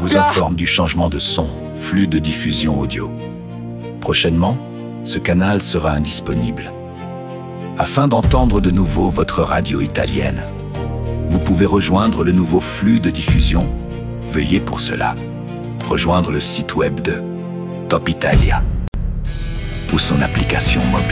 vous informe du changement de son, flux de diffusion audio. Prochainement, ce canal sera indisponible. Afin d'entendre de nouveau votre radio italienne, vous pouvez rejoindre le nouveau flux de diffusion. Veuillez pour cela rejoindre le site web de Top Italia ou son application mobile.